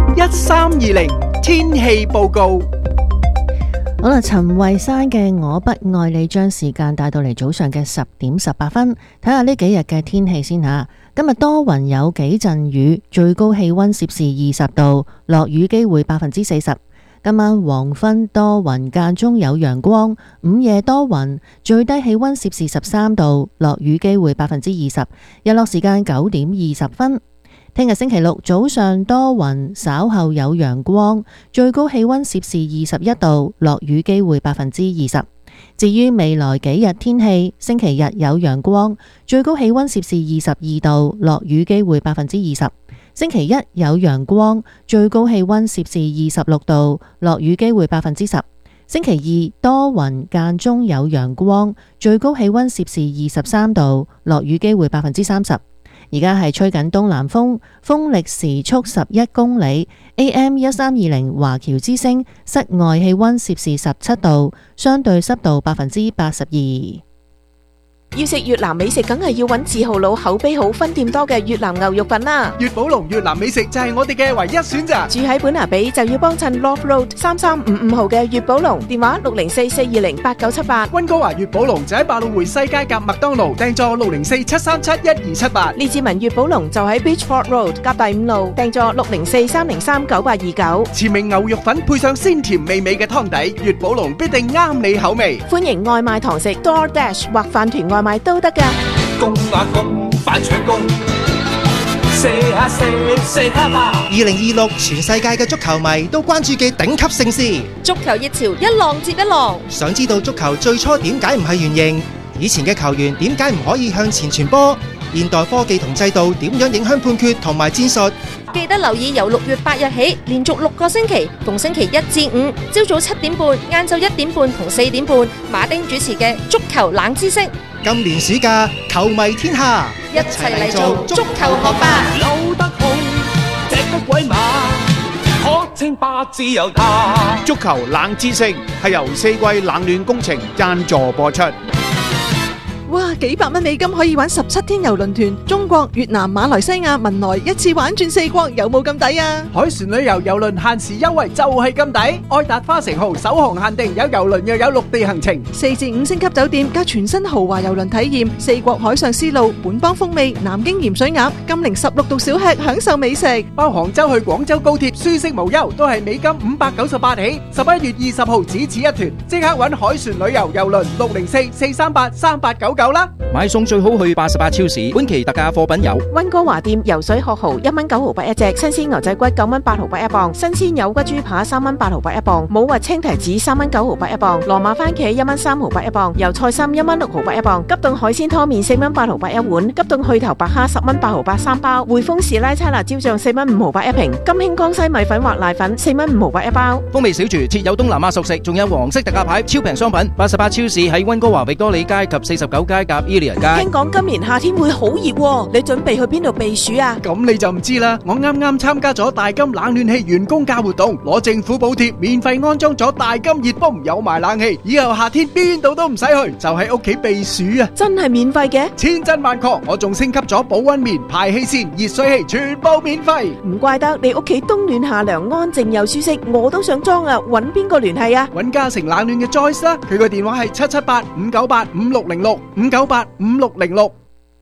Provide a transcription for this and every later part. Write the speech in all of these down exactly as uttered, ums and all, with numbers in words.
一三二零天氣報告。 好啦，陳慧珊嘅我不愛你將時間帶到嚟早上嘅十點十八分，睇下呢幾日嘅天氣先吓。今日多雲有幾陣雨，最高氣溫攝氏二十度，落雨機會百分之四十。今晚黃昏多雲間中有陽光，午夜多雲，最低氣溫攝氏十三度，落雨機會百分之二十。日落時間九點二十分。聽日星期六早上多雲，稍後有陽光，最高氣溫攝氏二十一度，落雨機會百分之二十。至於未來幾日天氣，星期日有陽光，最高氣溫攝氏二十二度，落雨機會百分之二十。星期一有陽光，最高氣溫攝氏二十六度，落雨機會百分之十。星期二多雲間中有陽光，最高氣溫攝氏二十三度，落雨機會百分之三十。而家係吹緊東南風，風力時速十一公里 ，A M 一三二零華僑之聲，室外氣溫攝氏十七度，相對濕度百分之八十二。 要食越南美食，梗係要揾字號佬口碑好、分店多嘅越南牛肉粉啦。 粵寶龍越南美食就係我哋嘅唯一選擇。 住喺本拿比就要幫襯 Love Road 三三五五號嘅粵寶龍，電話六零四四二零八九七八。 溫哥華粵寶龍就喺百老匯西街夾麥當勞，訂座六零四七三七一二七八。 列治文粵寶龍就喺 Beachford Road 夾第五路，訂座六零四三零三九八二九。 馳名牛肉粉配上鮮甜美味嘅湯底，粵寶龍必定啱你口味。 歡迎外賣堂食 DoorDash 或飯團外賣都得㗎。 公啊公，快搶工！射下射，射下吧！ 二零二六全世界嘅足球迷都關注嘅頂級盛事， 足球熱潮一浪接一浪。 想知道足球最初點解唔係圓形？以前嘅球員點解唔可以向前傳波？現代科技同制度點樣影響判決同埋戰術？ 記得留意由六月八日起，連續六個星期，逢星期一至五，朝早七點半、晏晝一點半同四點半，馬丁主持嘅足球冷知識。 今年暑假，球迷天下， 一齊嚟做足球學霸。 扭得好，隻得鬼馬，可稱霸自由他。 足球冷知識係由四季冷暖工程贊助播出。 哇！幾百蚊美金可以玩十七天郵輪團，中國、越南、馬來西亞、文萊一次玩轉四國，有冇咁抵啊？ 海船旅遊郵輪限時優惠就係咁抵，愛達花城號首航限定，有郵輪又有陸地行程， 四至五星級酒店加全新豪華郵輪體驗，四國海上絲路、本邦風味、南京鹽水鴨、金陵十六度小吃，享受美食。 包杭州去廣州高鐵舒適無憂，都係美金五百九十八起。十一月二十號只此一團，即刻揾海船旅遊郵輪六零四四三八三八九九啦。 買餸最好去八十八超市，本期特價貨品有溫哥華店游水殼蠔一蚊九毫八一隻，新鮮牛仔骨九蚊八毫八一磅，新鮮有骨豬扒三蚊八毫八一磅，冇核青提子三蚊九毫八一磅，羅馬番茄一蚊三毫八一磅，油菜心一蚊六毫八一磅，急凍海鮮湯麵四蚊八毫八一碗，急凍去頭白蝦十蚊八毫八三包，匯豐士拉差辣椒醬四蚊五毫八一瓶，金興江西米粉或瀨粉四蚊五毫八一包。 風味小廚設有東南亞熟食，仲有黃色特價牌超平商品。八十八超市喺溫哥華域多利街及四十九街夾伊利人街。 聽講今年夏天會好熱喎，你準備去邊度避暑啊？ 咁你就唔知啦，我啱啱參加咗大金冷暖氣員工價活動，攞政府補貼，免費安裝咗大金熱泵，有埋冷氣，以後夏天邊度都唔使去，就喺屋企避暑啊！ 真係免費嘅？ 千真萬確，我仲升級咗保溫棉、排氣扇、熱水器，全部免費。 唔怪得你屋企冬暖夏涼，安靜又舒適，我都想裝啊！揾邊個聯繫啊？ 揾嘉誠冷暖嘅 Joyce 啦，佢個電話係七七八五九八五六零六五九八五六零六。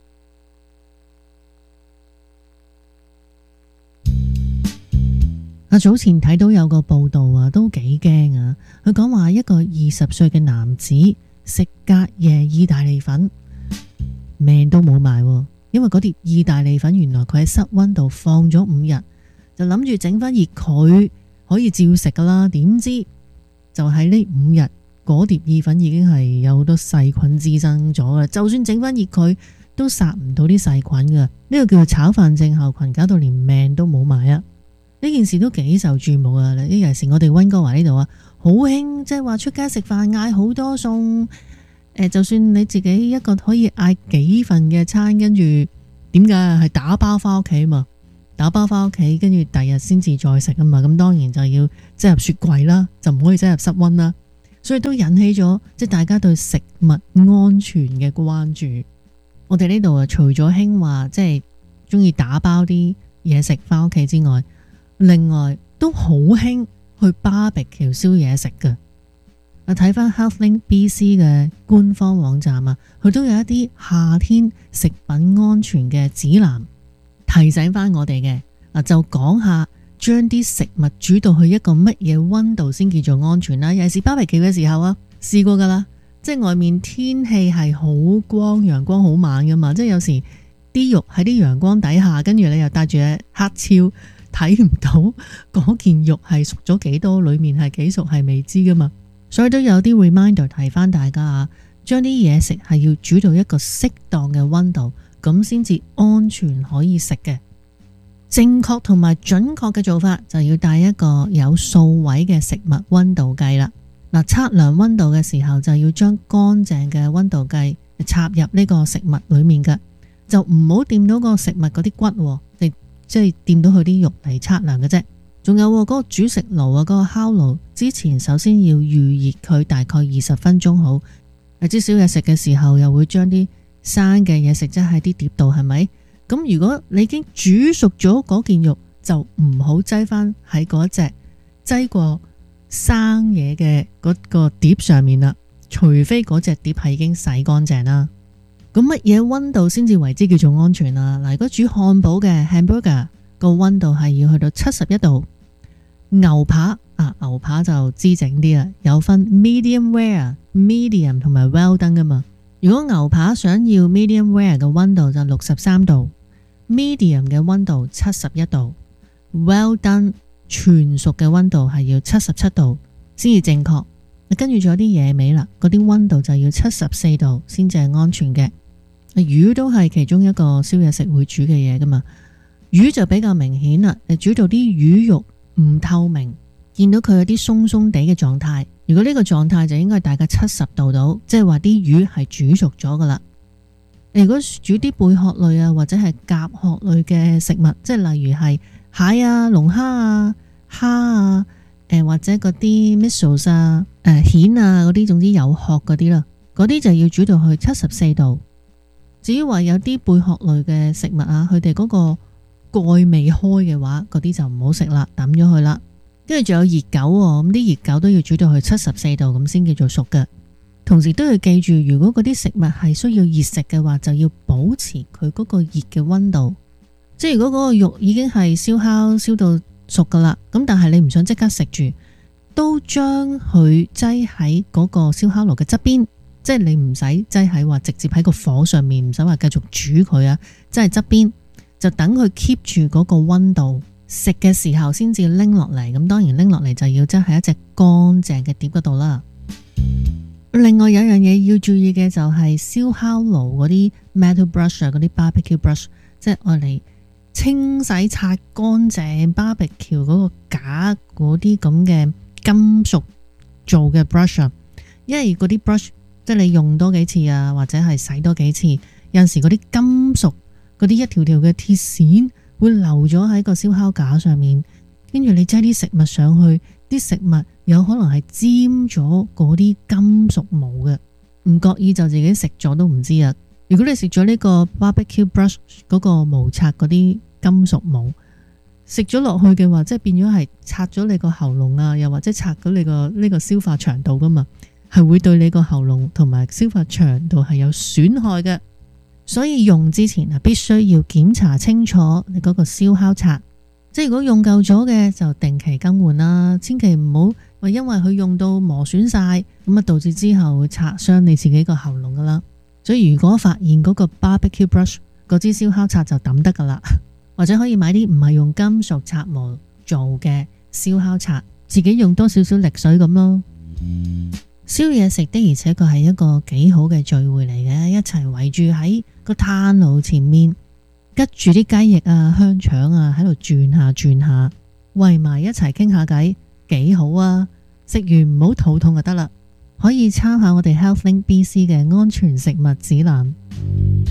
啊，早前睇到有個報道啊，都幾驚啊！佢講話一個二十歲嘅男子食隔夜意大利粉，命都冇埋，因為嗰碟意大利粉原來佢喺室溫度放咗五日，就諗住整翻熱佢可以照食噶啦，點知就喺呢五日嗰碟意粉已經係有好多細菌滋生咗啦，就算整翻熱佢都殺唔到啲細菌噶，呢個叫做炒飯症候群，搞到連命都冇埋啊！呢件事都幾受注目啊！尤其是我哋溫哥華呢度啊，好興即係話出街食飯嗌好多餸，誒，就算你自己一個可以嗌幾份嘅餐，跟住點解係打包翻屋企嘛？打包翻屋企，跟住第日先至再食啊嘛！咁當然就要擠入雪櫃啦，就唔可以擠入室溫啦，所以都引起咗即係大家對食物安全嘅關注。我哋呢度啊，除咗興話即係中意打包啲嘢食翻屋企之外， 另外都好興去 barbecue 燒嘢食嘅。啊，睇翻 HealthLink B C 嘅官方網站啊，佢都有一啲夏天食品安全嘅指南，提醒翻我哋嘅。啊，就講下將啲食物煮到去一個乜嘢溫度先叫做安全啦。尤其是 barbecue 嘅時候啊，試過噶啦，即係外面天氣係好光，陽光好猛噶嘛，即係有時啲肉喺啲陽光底下，跟住你又戴住隻黑超，睇唔到嗰件肉係熟咗幾多，裏面係幾熟係未知噶嘛。所以都有啲 reminder 提翻大家啊，將啲嘢食係要煮到一個適當嘅溫度，咁先至安全可以食嘅。正確同埋準確嘅做法就要帶一個有數位嘅食物溫度計啦。嗱，測量溫度嘅時候就要將乾淨嘅溫度計插入呢個食物裏面嘅，就唔好掂到個食物嗰啲骨，你即係掂到佢啲肉嚟測量嘅啫。仲有嗰個煮食爐啊，嗰個烤爐之前首先要預熱佢大概二十分鐘好。你知燒嘢食嘅時候又會將啲生嘅嘢食擠喺啲碟度，係咪？咁如果你已經煮熟咗嗰件肉，就唔好擠翻喺嗰隻擠過生嘢嘅嗰個碟上面啦，除非嗰隻碟係已經洗乾淨啦。咁乜嘢溫度先至為之叫做安全啊？嗱，如果煮漢堡嘅 hamburger 個溫度係要去到七十一度。牛扒啊，牛扒就知整啲啦，有分 medium rare、medium 同埋 well done 噶嘛。如果牛扒想要 medium rare 嘅溫度就六十三度，medium 嘅溫度七十一度 ，well done 全熟嘅溫度係要七十七度先至正確。跟住仲有啲野味啦，嗰啲溫度就要七十四度先至係安全嘅。魚都係其中一個燒嘢食會煮嘅嘢噶嘛，魚就比較明顯啦，你煮到啲魚肉唔透明，見到佢有啲鬆鬆地嘅狀態。如果呢個狀態就應該係大概七十度到，即係話啲魚係煮熟咗噶啦。如果煮啲貝殼類啊或者係甲殼類嘅食物，即係例如係蟹啊、龍蝦啊、蝦啊，誒或者嗰啲 mussels 啊、誒蜆啊嗰啲，總之有殼嗰啲啦，嗰啲就要煮到去七十四度。至於話有啲貝殼類嘅食物啊，佢哋嗰個蓋未開嘅話，嗰啲就唔好食啦，抌咗佢啦。跟住仲有熱狗，咁啲熱狗都要煮到去七十四度咁先叫做熟嘅。同時都要記住，如果嗰啲食物係需要熱食嘅話，就要保持佢嗰個熱嘅溫度。即係如果嗰個肉已經係燒烤燒到熟噶啦，咁但係你唔想即刻食住，都將佢擠喺嗰個燒烤爐嘅側邊，即係你唔使擠喺話直接喺個火上面，唔使話繼續煮佢啊，即係側邊。就等佢 keep 住嗰個溫度，食嘅時候先至拎落嚟。咁當然拎落嚟就要擠喺一隻乾淨嘅碟嗰度啦。另外有樣嘢要注意嘅就係燒烤爐嗰啲 metal brush 啊，嗰啲 barbecue brush， 即係愛嚟清洗擦乾淨 barbecue 嗰個架嗰啲咁嘅金屬做嘅 brush 啊。因為嗰啲 brush 即係你用多幾次啊，或者係洗多幾次，有陣時嗰啲金屬嗰啲一條條嘅鐵線會留咗喺個燒烤架上面，跟住你擠啲食物上去，啲食物有可能係沾咗嗰啲金屬毛嘅，唔覺意就自己食咗都唔知啊！如果你食咗呢個 barbecue brush 嗰個毛刷嗰啲金屬毛，食咗落去嘅話，即係變咗係拆咗你個喉嚨啊，又或者拆咗你個呢個消化腸道噶嘛，係會對你個喉嚨同埋消化腸道係有損害嘅。所以用之前啊，必須要檢查清楚你嗰個燒烤刷，即係如果用夠咗嘅就定期更換啦，千祈唔好話因為佢用到磨損晒，咁啊導致之後會擦傷你自己個喉嚨噶啦。所以如果發現嗰個 barbecue brush 嗰支燒烤刷就抌得噶啦，或者可以買啲唔係用金屬刷毛做嘅燒烤刷，自己用多少少力水咁咯。燒嘢食的而且確係一個幾好嘅聚會嚟嘅，一齊圍住喺個炭爐前面，吉住啲雞翼啊、香腸啊喺度轉下轉下，圍埋一齊傾下偈，幾好啊！食完唔好肚痛就得啦，可以參考我哋 HealthLink B C 嘅安全食物指南。